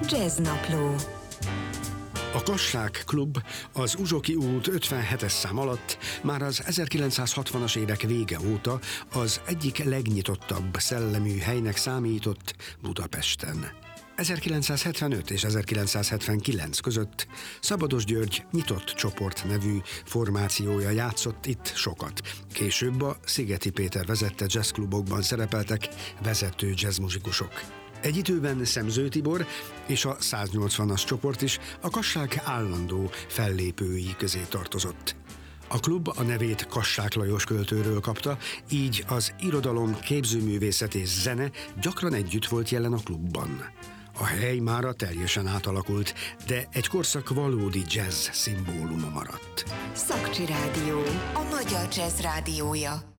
Jazznapló. A Kassák Klub az Uzsoki út 57-es szám alatt már az 1960-as évek vége óta az egyik legnyitottabb szellemű helynek számított Budapesten. 1975 és 1979 között Szabados György Nyitott Csoport nevű formációja játszott itt sokat. Később a Szigeti Péter vezette jazzklubokban szerepeltek vezető jazzmuzikusok. Egy időben Szemző Tibor és a 180-as csoport is a Kassák állandó fellépői közé tartozott. A klub a nevét Kassák Lajos költőről kapta, így az irodalom, képzőművészet és zene gyakran együtt volt jelen a klubban. A hely mára teljesen átalakult, de egy korszak valódi jazz szimbóluma maradt. Szakcsi Rádió, a magyar jazz rádiója.